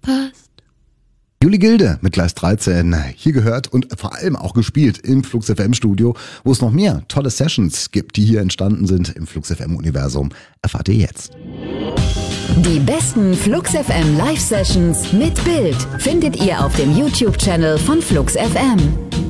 passt. Juli Gilde mit Gleis 13, hier gehört und vor allem auch gespielt im Flux FM Studio, wo es noch mehr tolle Sessions gibt, die hier entstanden sind im Flux FM Universum. Erfahrt ihr jetzt. Die besten Flux FM Live Sessions mit Bild findet ihr auf dem YouTube-Channel von Flux FM.